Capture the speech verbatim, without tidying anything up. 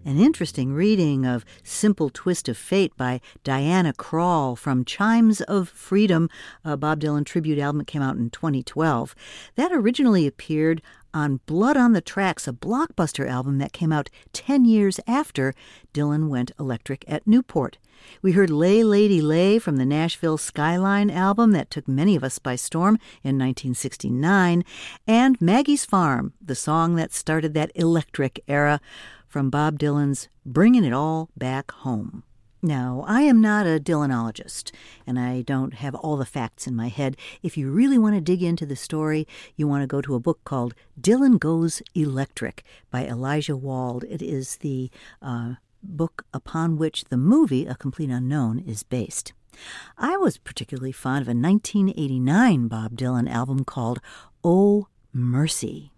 An interesting reading of Simple Twist of Fate by Diana Krall from Chimes of Freedom, a Bob Dylan tribute album that came out in twenty twelve. That originally appeared on Blood on the Tracks, a blockbuster album that came out ten years after Dylan went electric at Newport. We heard Lay Lady Lay from the Nashville Skyline album that took many of us by storm in nineteen sixty-nine, and Maggie's Farm, the song that started that electric era, from Bob Dylan's Bringin' It All Back Home. Now, I am not a Dylanologist, and I don't have all the facts in my head. If you really want to dig into the story, you want to go to a book called Dylan Goes Electric by Elijah Wald. It is the uh, book upon which the movie, A Complete Unknown, is based. I was particularly fond of a nineteen eighty-nine Bob Dylan album called Oh Mercy.